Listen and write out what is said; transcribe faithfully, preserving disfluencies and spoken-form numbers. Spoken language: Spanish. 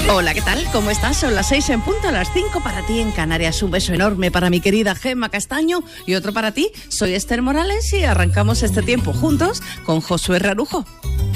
Hola, ¿qué tal? ¿Cómo estás? Son las seis en punto, las cinco para ti en Canarias. Un beso enorme para mi querida Gemma Castaño y otro para ti. Soy Esther Morales y arrancamos este tiempo juntos con Josué Rarujo.